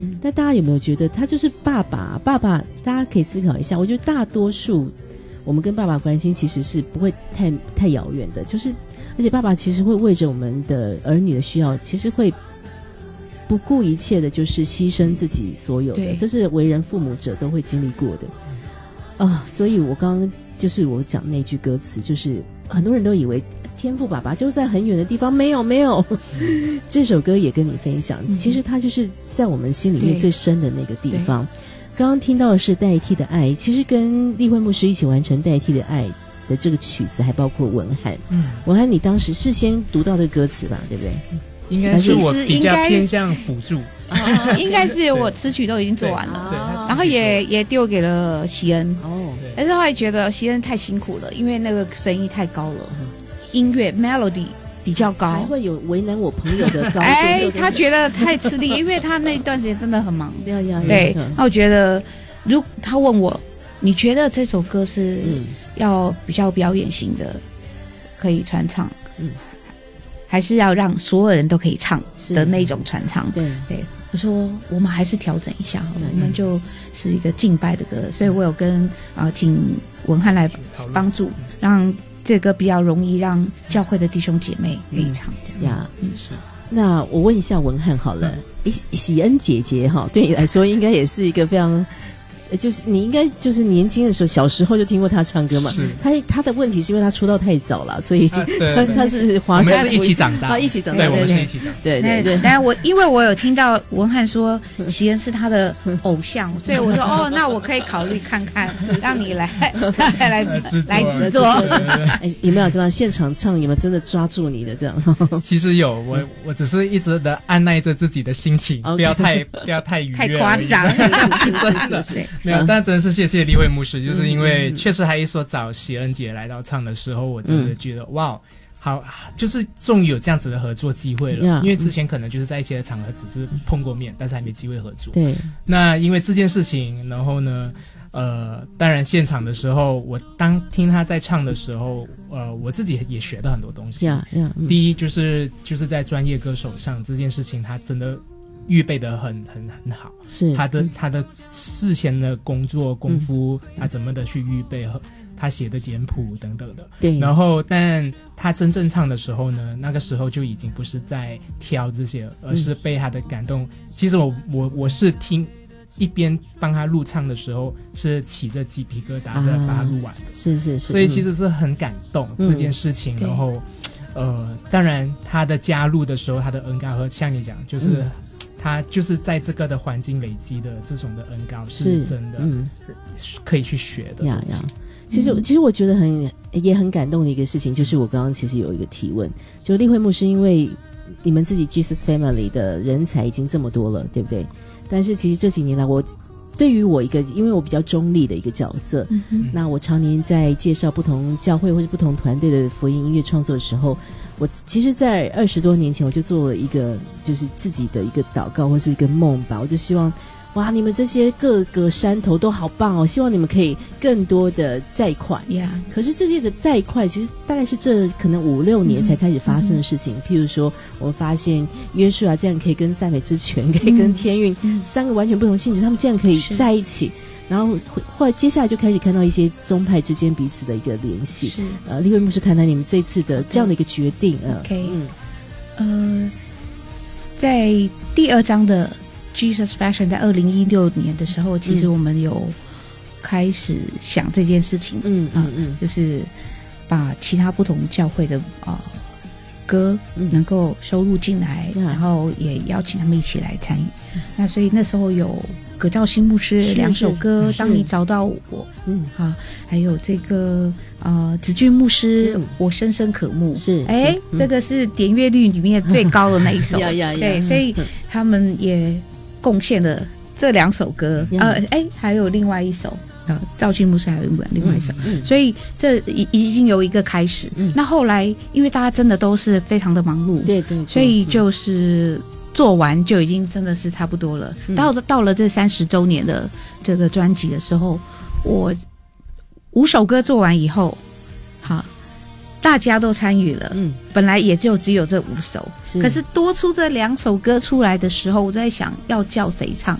但大家有没有觉得他就是爸爸？爸爸，大家可以思考一下。我觉得大多数我们跟爸爸关心其实是不会太遥远的，就是而且爸爸其实会为着我们的儿女的需要，其实会不顾一切的，就是牺牲自己所有的，这是为人父母者都会经历过的所以我刚刚就是我讲那句歌词，就是很多人都以为天父爸爸就在很远的地方，没有这首歌也跟你分享，其实它就是在我们心里面最深的那个地方。刚刚听到的是代替的爱，其实跟立慧牧师一起完成代替的爱的这个曲子还包括文翰。文翰你当时是先读到的歌词吧，对不对？ 应该是我比较偏向辅助应该是我词曲都已经做完了，然后也丢给了席恩但是后来觉得席恩太辛苦了，因为那个声音太高了，音乐 melody 比较高， 还会有为难我朋友的高他觉得太吃力，因为他那段时间真的很忙对，那我觉得如他问我你觉得这首歌是要比较表演型的可以传唱还是要让所有人都可以唱的那种传唱？对，我说我们还是调整一下好了，我们就是一个敬拜的歌，所以我有跟请文翰来帮助，让这个比较容易让教会的弟兄姐妹可以唱呀。那我问一下文翰好了，喜恩姐姐对你来说应该也是一个非常就是你应该就是年轻的时候小时候就听过他唱歌嘛，他的问题是因为他出道太早了，所以他是华人， 我们是一起长大， 一起长大， 对，我们是一起长大， 对。但因为我有听到文翰说席恩是他的偶像，所以我说那我可以考虑看看，让你来制作。 有没有这样现场唱？有没有真的抓住你的这样？ 其实有，我只是一直的按耐着自己的心情，不要太愉悦， 太夸张， 没有，但真是谢谢立慧牧师，就是因为确实还一说找喜恩姐来到唱的时候，我真的觉得哇，好，就是终于有这样子的合作机会了。因为之前可能就是在一些场合只是碰过面，但是还没机会合作。 对， 那因为这件事情，然后呢，当然现场的时候，我当听他在唱的时候，我自己也学到很多东西。第一就是在专业歌手上这件事情，他真的预备得很好， 是他的事前的工作功夫，他怎么的去预备和他写的简谱等等的。 对， 然后但他真正唱的时候呢，那个时候就已经不是在挑这些，而是被他的感动。其实我是听一边帮他录唱的时候，是起着鸡皮疙瘩的把他录完的。 是， 所以其实是很感动这件事情。然后当然他的加入的时候，他的恩膏和像你讲就是他就是在这个的环境累积的这种的恩膏是真的可以去学的东西。 其实我觉得也很感动的一个事情，就是我刚刚其实有一个提问，就立慧牧师，因为你们自己 Jesus Family 的人才已经这么多了，对不对？但是其实这几年来，对于我一个因为我比较中立的一个角色，那我常年在介绍不同教会或是不同团队的福音音乐创作的时候，我其实在20多年前我就做了一个就是自己的一个祷告或是一个梦吧，我就希望哇，你们这些各个山头都好棒哦！希望你们可以更多的再快。可是这些个再快，其实大概是这可能5-6年才开始发生的事情。譬如说，我们发现约书亚这样可以跟赞美之泉，可以跟天韵3个完全不同性质，他们这样可以在一起。然后后来接下来就开始看到一些宗派之间彼此的一个联系。立慧牧师谈谈你们这次的这样的一个决定。 在第2章的Jesus Fashion 在2016年的时候，其实我们有开始想这件事情，就是把其他不同教会的歌能够收录进来，然后也邀请他们一起来参与。那所以那时候有葛兆新牧师2首歌，当你找到我，还有这个子俊牧师，我深深渴慕，这个是点阅率里面最高的那一首，对，所以他们也贡献了这2首歌，还有另外一首，赵庆牧师还有另外一首，所以这已经有一个开始。那后来因为大家真的都是非常的忙碌， 对， 所以就是做完就已经真的是差不多了。到了这30周年的这个专辑的时候，我5首歌做完以后，好， 大家都参与了，本来也就只有这5首，可是多出这2首歌出来的时候，我在想要叫谁唱，